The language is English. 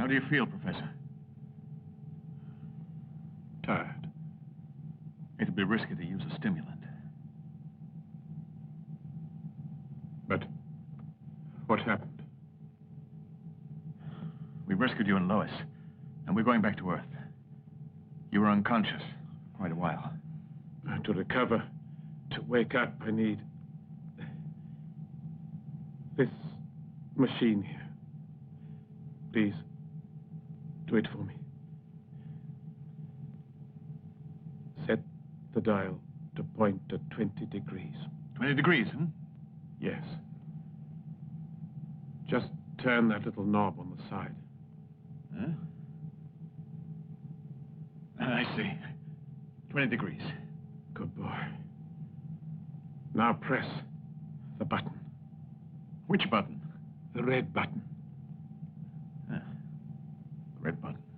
How do you feel, Professor? Tired. It'd be risky to use a stimulant. But what happened? We rescued you and Lois, and we're going back to Earth. You were unconscious for quite a while. To recover, to wake up, I need this machine here. Please, do it for me. Set the dial to point at 20 degrees. 20 degrees, huh? Yes. Just turn that little knob on the side. Huh? I see. 20 degrees. Good boy. Now press the button. Which button? The red button. The red button.